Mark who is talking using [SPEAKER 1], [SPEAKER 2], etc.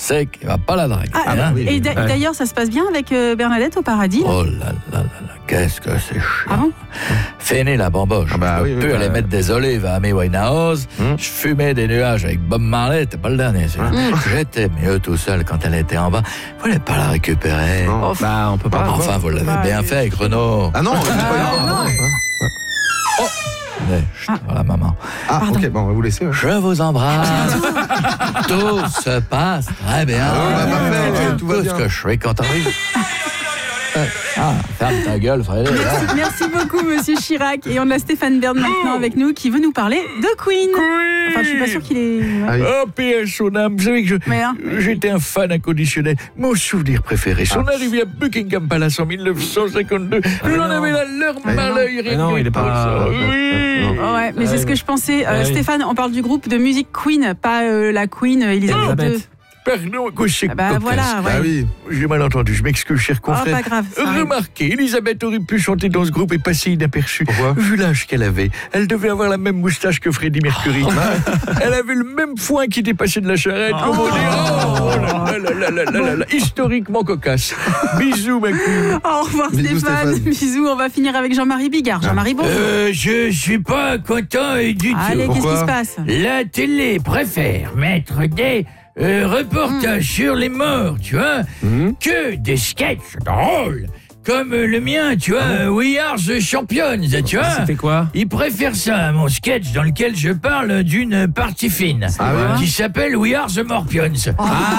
[SPEAKER 1] sait qu'il va pas la draguer.
[SPEAKER 2] Oui. Et d'ailleurs, ça se passe bien avec Bernadette au paradis?
[SPEAKER 1] Oh là là, qu'est-ce que c'est chiant.
[SPEAKER 2] Ah bon?
[SPEAKER 1] Fini la bamboche. Je peux aller mettre des olives à Amy Winehouse. Je fumais des nuages avec Bob Marley. T'es pas le dernier, celui-là. J'étais mieux tout seul quand elle était en bas. Vous voulez pas la récupérer?
[SPEAKER 3] On peut pas.
[SPEAKER 1] Enfin, vous l'avez bien fait avec Renaud.
[SPEAKER 3] Ah non,
[SPEAKER 1] Voilà, maman.
[SPEAKER 3] Ok, bon, on va vous laisser.
[SPEAKER 1] Je vous embrasse. Tout se passe très bien.
[SPEAKER 3] Tout va bien.
[SPEAKER 1] Ce que je suis content. Ferme ta gueule, Frédéric.
[SPEAKER 2] Merci beaucoup, Monsieur Chirac. Et on a Stéphane Bern maintenant avec nous qui veut nous parler de Queen. Enfin, je suis pas sûr qu'il est...
[SPEAKER 1] Oh, PS son âme. Vous savez que j'étais un fan inconditionnel. Mon souvenir préféré, son arrivée à Buckingham Palace en 1952. J'en avais la larme à l'œil.
[SPEAKER 3] Non, il est pas...
[SPEAKER 2] Ouais, mais c'est ce que je pensais. Stéphane, on parle du groupe de musique Queen, pas la Queen Elisabeth II.
[SPEAKER 1] Pardon, c'est
[SPEAKER 2] voilà, ouais.
[SPEAKER 3] oui.
[SPEAKER 1] J'ai mal entendu, je m'excuse, cher confrère.
[SPEAKER 2] Pas grave.
[SPEAKER 1] Remarquez, Elisabeth aurait pu chanter dans ce groupe et passer inaperçue.
[SPEAKER 3] Pourquoi?
[SPEAKER 1] Vu l'âge qu'elle avait, elle devait avoir la même moustache que Freddie Mercury. Elle avait le même foin qui dépassait de la charrette. Historiquement cocasse. Bisous, ma queen.
[SPEAKER 2] Au revoir, Stéphane. Bisous, on va finir avec Jean-Marie Bigard. Jean-Marie, bonjour.
[SPEAKER 1] Je suis pas content du tout.
[SPEAKER 2] Allez, qu'est-ce qui se passe?
[SPEAKER 1] La télé préfère mettre des reportages sur les morts, tu vois, que des sketchs drôles. Comme le mien, tu vois, We Are the Champions, tu vois.
[SPEAKER 3] C'était quoi?
[SPEAKER 1] Ils préfèrent ça à mon sketch dans lequel je parle d'une partie fine qui s'appelle We Are the Morpions.